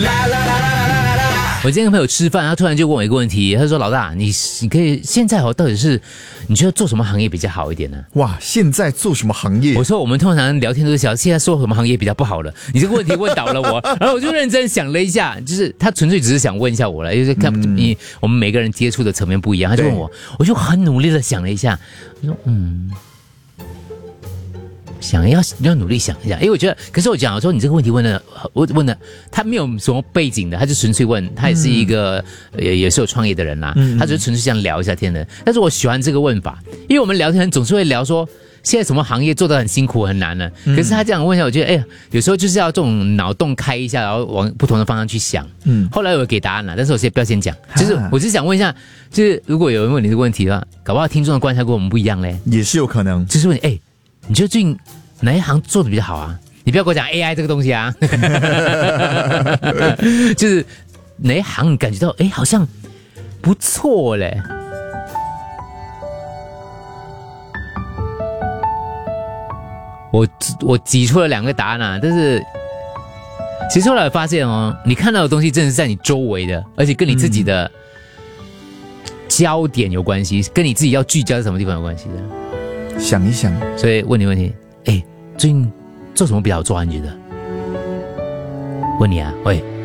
我今天跟朋友吃饭，他突然就问我一个问题，他说：“老大，你可以现在到底是你觉得做什么行业比较好一点呢？” 哇，现在做什么行业？ 我说我们通常聊天都是想现在做什么行业比较不好了。你这个问题问倒了我，然后我就认真想了一下，就是他纯粹只是想问一下我了，就是看我们每个人接触的层面不一样，他就问我，我就很努力的想了一下，我说要努力想一下，因为我觉得，可是我说你这个问题问的，他没有什么背景的，他就纯粹问，他也是一个也是有创业的人啦，他只是纯粹想聊一下天的。但是我喜欢这个问法，因为我们聊天总是会聊说现在什么行业做得很辛苦很难呢？可是他这样问一下，我觉得有时候就是要这种脑洞开一下，然后往不同的方向去想。后来我有给答案了，但是我现在不要先讲，就是我只是想问一下，就是如果有人问你这个问题的话，搞不好听众的观察跟我们不一样嘞， 也是有可能。 就是问你，你觉得最近哪一行做的比较好啊？你不要跟我讲 AI 这个东西啊，就是哪一行你感觉到好像不错嘞。我挤出了2个答案啊，但是其实后来发现你看到的东西真的是在你周围的，而且跟你自己的焦点有关系，跟你自己要聚焦在什么地方有关系的。 想一想， 所以问你问题，最近做什么比较好做啊？你觉得？问你啊，喂。